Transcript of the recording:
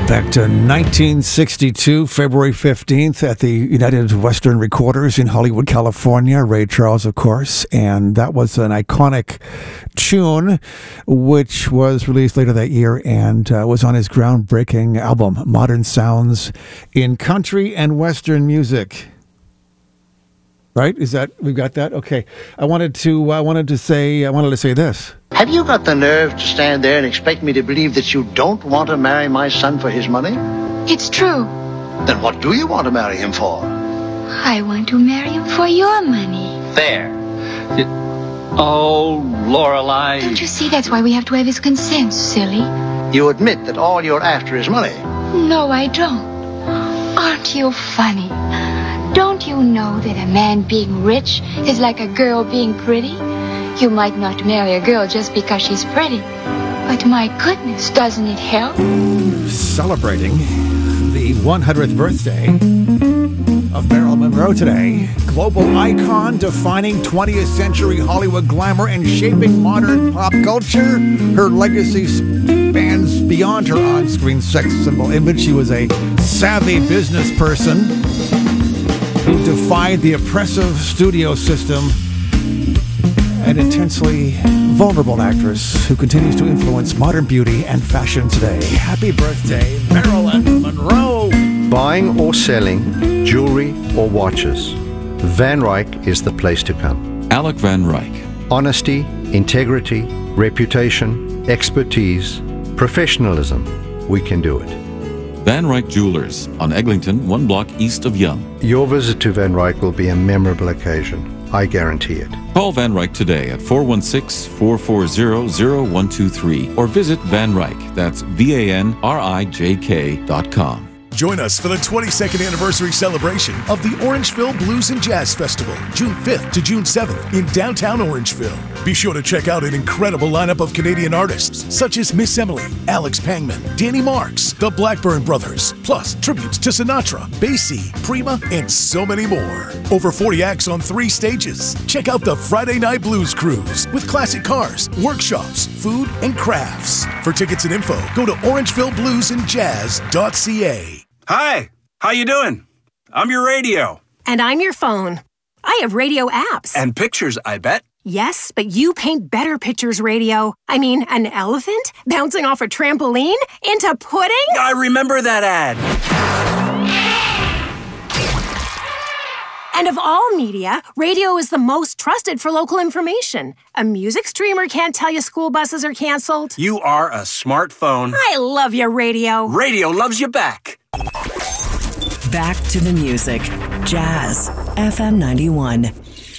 Back to 1962, February 15th, at the United Western Recorders in Hollywood, California. Ray Charles, of course. And that was an iconic tune, which was released later that year and was on his groundbreaking album, Modern Sounds in Country and Western Music. Right? Is that, we've got that? Okay. I wanted to say this. Have you got the nerve to stand there and expect me to believe that you don't want to marry my son for his money? It's true. Then what do you want to marry him for? I want to marry him for your money. There. Oh, Lorelei. Don't you see that's why we have to have his consent, silly? You admit that all you're after is money. No, I don't. Aren't you funny? Don't you know that a man being rich is like a girl being pretty? You might not marry a girl just because she's pretty. But my goodness, doesn't it help? Celebrating the 100th birthday of Marilyn Monroe today. Global icon defining 20th century Hollywood glamour and shaping modern pop culture. Her legacy spans beyond her on-screen sex symbol image. She was a savvy business person who defied the oppressive studio system, an intensely vulnerable actress who continues to influence modern beauty and fashion today. Happy birthday, Marilyn Monroe! Buying or selling jewelry or watches, Van Ryck is the place to come. Alec Van Ryck. Honesty, integrity, reputation, expertise, professionalism. We can do it. Van Ryck Jewelers on Eglinton, 1 block east of Yonge. Your visit to Van Ryck will be a memorable occasion. I guarantee it. Call Van Ryck today at 416-440-0123 or visit Van Ryck. That's VANRIJK.com. Join us for the 22nd anniversary celebration of the Orangeville Blues and Jazz Festival, June 5th to June 7th in downtown Orangeville. Be sure to check out an incredible lineup of Canadian artists such as Miss Emily, Alex Pangman, Danny Marks, the Blackburn Brothers, plus tributes to Sinatra, Basie, Prima, and so many more. Over 40 acts on 3 stages. Check out the Friday Night Blues Cruise with classic cars, workshops, food, and crafts. For tickets and info, go to orangevillebluesandjazz.ca. Hi, how you doing? I'm your radio. And I'm your phone. I have radio apps. And pictures, I bet. Yes, but you paint better pictures, radio. I mean, an elephant bouncing off a trampoline into pudding? I remember that ad. And of all media, radio is the most trusted for local information. A music streamer can't tell you school buses are canceled. You are a smartphone. I love your radio. Radio loves you back. Back to the music. Jazz FM 91.